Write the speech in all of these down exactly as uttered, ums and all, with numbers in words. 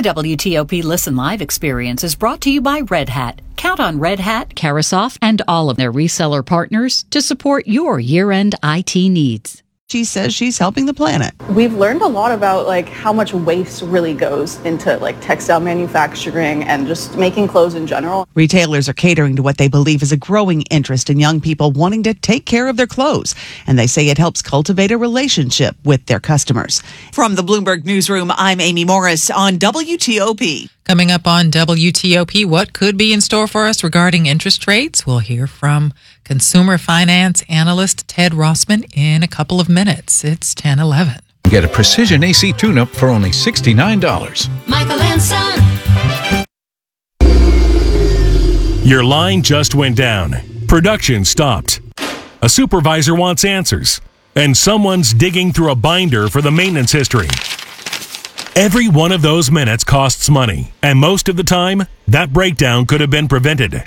W T O P Listen Live experience is brought to you by Red Hat. Count on Red Hat, Karasoff, and all of their reseller partners to support your year-end I T needs. She says she's helping the planet. We've learned a lot about like how much waste really goes into like textile manufacturing and just making clothes in general. Retailers are catering to what they believe is a growing interest in young people wanting to take care of their clothes. And they say it helps cultivate a relationship with their customers. From the Bloomberg Newsroom, I'm Amy Morris on W T O P. Coming up on W T O P, what could be in store for us regarding interest rates? We'll hear from consumer finance analyst Ted Rossman in a couple of minutes. It's ten eleven. Get a precision A C tune-up for only sixty-nine dollars. Michael and Son. Your line just went down. Production stopped. A supervisor wants answers. And someone's digging through a binder for the maintenance history. Every one of those minutes costs money, and most of the time, that breakdown could have been prevented.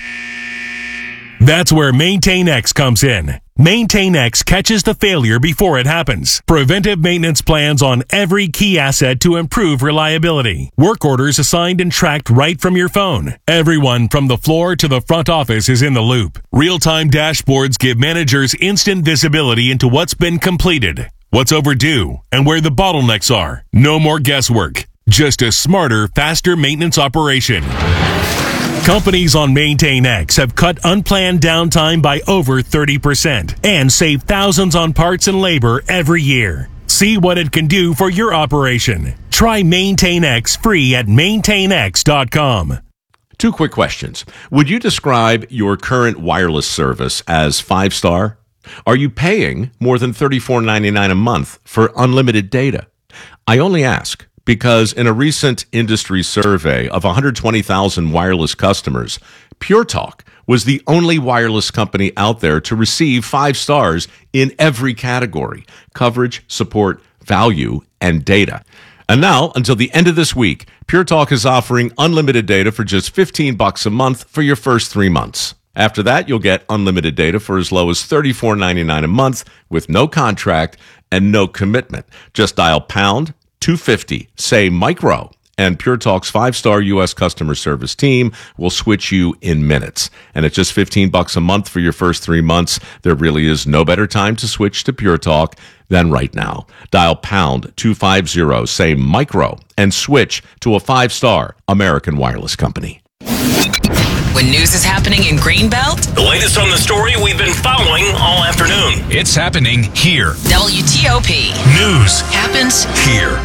That's where MaintainX comes in. MaintainX catches the failure before it happens. Preventive maintenance plans on every key asset to improve reliability. Work orders assigned and tracked right from your phone. Everyone from the floor to the front office is in the loop. Real-time dashboards give managers instant visibility into what's been completed, what's overdue, and where the bottlenecks are. No more guesswork. Just a smarter, faster maintenance operation. Companies on MaintainX have cut unplanned downtime by over thirty percent and saved thousands on parts and labor every year. See what it can do for your operation. Try MaintainX free at maintain x dot com. Two quick questions. Would you describe your current wireless service as five-star? Are you paying more than thirty-four ninety-nine a month for unlimited data? I only ask because in a recent industry survey of one hundred twenty thousand wireless customers, Pure Talk was the only wireless company out there to receive five stars in every category: coverage, support, value, and data. And now, until the end of this week, Pure Talk is offering unlimited data for just fifteen bucks a month for your first three months. After that, you'll get unlimited data for as low as thirty-four ninety-nine a month with no contract and no commitment. Just dial pound two fifty, say micro, and Pure Talk's five-star U S customer service team will switch you in minutes. And at just fifteen bucks a month for your first three months, there really is no better time to switch to Pure Talk than right now. Dial pound two fifty, say micro, and switch to a five-star American wireless company. When news is happening in Greenbelt, the latest on the story we've been following all afternoon. It's happening here. W T O P. News happens here.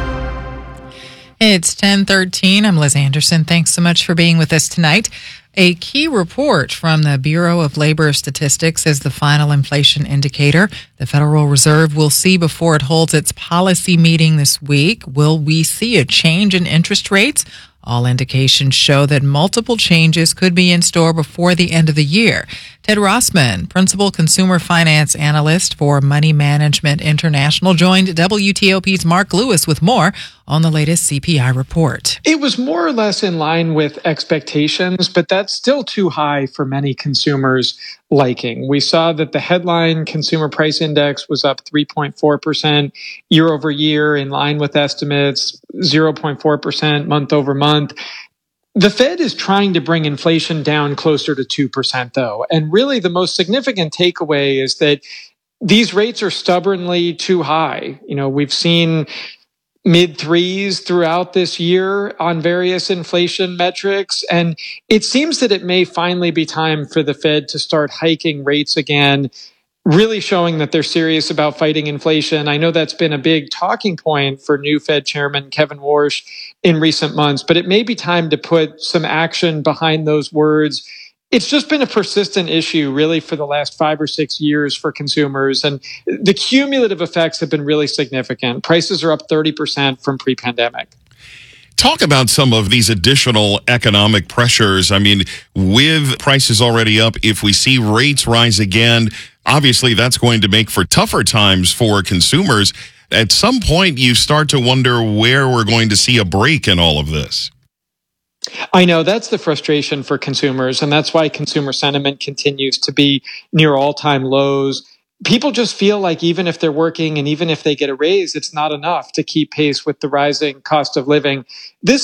It's ten thirteen. I'm Liz Anderson. Thanks so much for being with us tonight. A key report from the Bureau of Labor Statistics is the final inflation indicator the Federal Reserve will see before it holds its policy meeting this week. Will we see a change in interest rates? All indications show that multiple changes could be in store before the end of the year. Ted Rossman, Principal Consumer Finance Analyst for Money Management International, joined W T O P's Mark Lewis with more on the latest C P I report. It was more or less in line with expectations, but that's still too high for many consumers' liking. We saw that the headline Consumer Price Index was up three point four percent year over year, in line with estimates, zero point four percent month over month. The Fed is trying to bring inflation down closer to two percent, though. And really, the most significant takeaway is that these rates are stubbornly too high. You know, we've seen mid threes throughout this year on various inflation metrics. And it seems that it may finally be time for the Fed to start hiking rates again, really showing that they're serious about fighting inflation. I know that's been a big talking point for new Fed Chairman Kevin Warsh in recent months, but it may be time to put some action behind those words. It's just been a persistent issue really for the last five or six years for consumers. And the cumulative effects have been really significant. Prices are up thirty percent from pre-pandemic. Talk about some of these additional economic pressures. I mean, with prices already up, if we see rates rise again, obviously that's going to make for tougher times for consumers. At some point, you start to wonder where we're going to see a break in all of this. I know that's the frustration for consumers, and that's why consumer sentiment continues to be near all-time lows. People just feel like even if they're working and even if they get a raise, it's not enough to keep pace with the rising cost of living. This